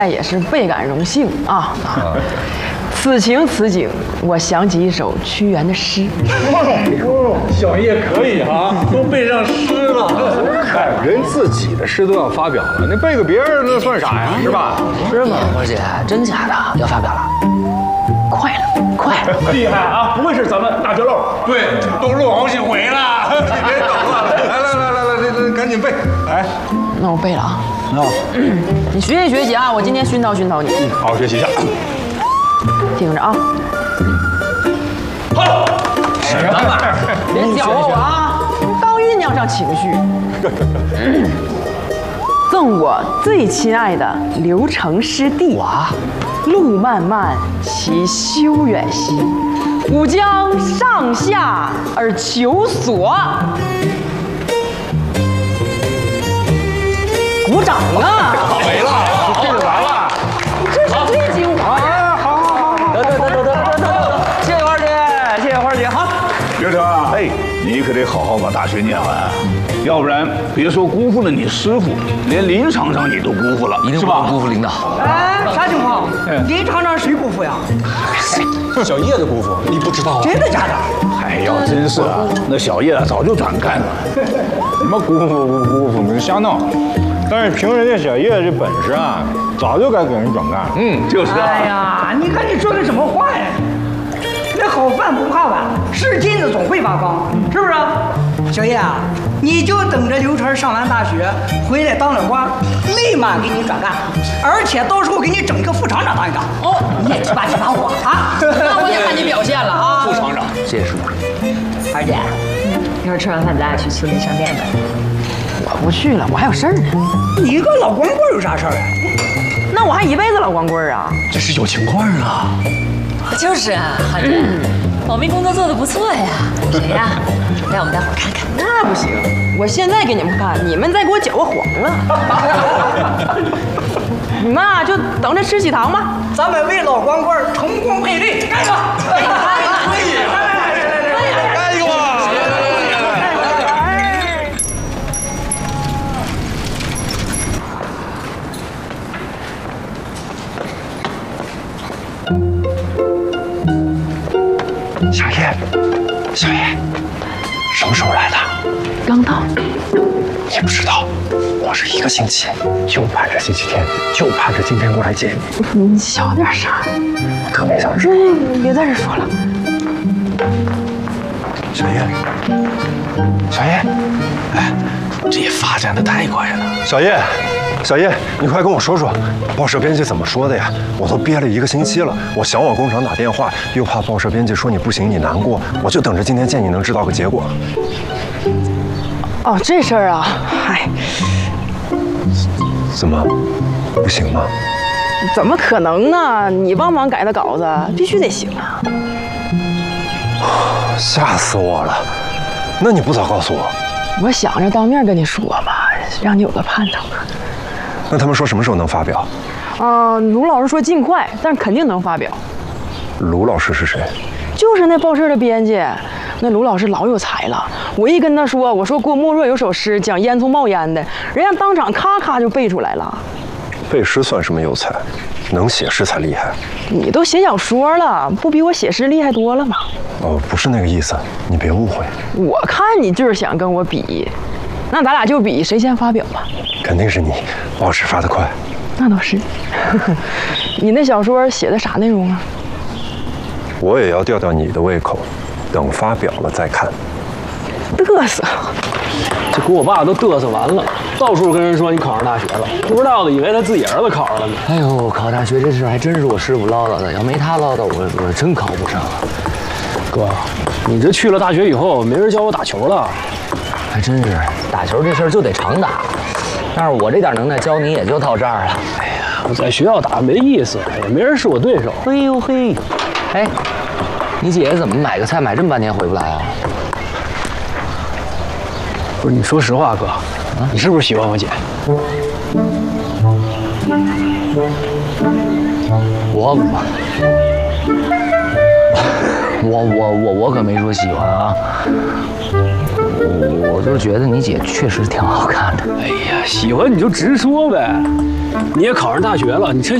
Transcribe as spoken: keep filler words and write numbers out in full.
也是倍感荣幸啊！此情此景，我想起一首屈原的诗。 小叶可以哈，都背上诗了。 哎，人自己的诗都要发表了，那背个别人那算啥呀？是吧？ 是吗？花姐，真假的要发表了？快了，快了！ 厉害啊！不会是咱们大学漏？ 对，都漏好几回了。别等了，来来来来来，这这赶紧背。来， 那我背了啊。 啊， 你学习学习啊！我今天熏陶熏陶你。 好好学习一下。 听着啊。 好， 什么玩意儿？ 别搅和我啊！刚酝酿上情绪。赠我最亲爱的刘成师弟。哇！路漫漫其修远兮，吾将上下而求索。鼓掌啊！ 没了，这就完了。 这是最精华呀！ 好好好，得得得得得得得得，谢谢花姐，谢谢花姐。好， 刘成啊，哎，你可得好好把大学念完，要不然别说辜负了你师傅，连林厂长你都辜负了， 一定不能辜负领导。 哎，啥情况？林厂长谁辜负呀？ 小叶的姑父，你不知道啊？ 真的假的？ 哎，要真是啊，那小叶早就转干了。 什么辜负不辜负？你瞎闹！但是凭人家小叶这本事啊，早就该给人转干了。 嗯，就是啊。 哎呀，你看你说的什么话呀？那好饭不怕晚，是金子总会发光，是不是？小叶啊，你就等着刘成上完大学回来当了官，立马给你转干，而且到时候给你整一个副厂长当一当。哦，你也提拔提拔我啊！ 那我得看你表现了啊！ 副厂长， 谢谢师傅。 二姐， 一会儿吃完饭咱俩去青林商店吧。 我不去了，我还有事儿呢。 你一个老光棍有啥事儿啊？ 那我还一辈子老光棍啊！ 这是有情况啊！ 就是啊，花姐，保密工作做得不错呀。谁呀？来，我们待会儿看看。 那不行，我现在给你们看，你们再给我搅和黄了。你们啊，就等着吃喜糖吧。 咱们为老光棍成功配对，干一个！干一个！可以！来来来来来， 干一个吧！ 小叶，小叶，什么时候来的？ 刚到。 你不知道，我是一个星期，就盼着星期天，就盼着今天过来见你。 你小点声， 我特别想说。 你别在这说了。 小叶，小叶，哎，这也发展的太快了。小叶，小叶，你快跟我说说，报社编辑怎么说的呀？我都憋了一个星期了，我想往工厂打电话，又怕报社编辑说你不行，你难过，我就等着今天见你能知道个结果。 哦，这事儿啊，嗨， 怎么，不行吗？ 怎么可能呢？你帮忙改的稿子必须得行啊！ 吓死我了！那你不早告诉我？ 我想着当面跟你说吧，让你有个盼头。 那他们说什么时候能发表？ 嗯、呃，卢老师说尽快，但是肯定能发表。 卢老师是谁？ 就是那报社的编辑。那卢老师老有才了，我一跟他说，我说郭沫若有首诗讲烟囱冒烟的，人家当场咔咔就背出来了。 背诗算什么有才？能写诗才厉害。 你都写小说了，不比我写诗厉害多了吗？ 哦，不是那个意思，你别误会。 我看你就是想跟我比，那咱俩就比谁先发表吧。 肯定是你，报纸发得快。 那倒是。你那小说写的啥内容啊？ 我也要吊吊你的胃口。等发表了再看。 嘚瑟！ 这给我爸都嘚瑟完了，到处跟人说你考上大学了，不知道的以为他自己儿子考上了呢。 哎呦，考大学这事还真是我师傅唠叨的，要没他唠叨，我我真考不上。 哥，你这去了大学以后，没人教我打球了。 还真是，打球这事儿就得常打，但是我这点能耐教你也就到这儿了。 哎呀，我在学校打没意思，也没人是我对手。 哎呦嘿，哎。你姐怎么买个菜买这么半天回不来啊？ 不是，你说实话，哥，啊、你是不是喜欢我姐？ 我我我我我可没说喜欢啊，我我就觉得你姐确实挺好看的。 哎呀，喜欢你就直说呗。 你也考上大学了，你这